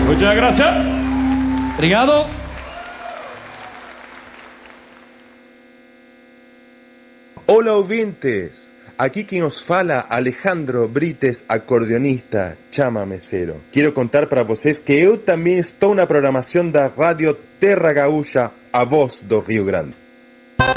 Muchas gracias. Obrigado. Hola ouvintes, aquí quien os fala Alejandro Brites, acordeonista, chamamecero. Quero contar para vocês que eu também estou na programação da Rádio Terra Gaúcha, a voz do Rio Grande.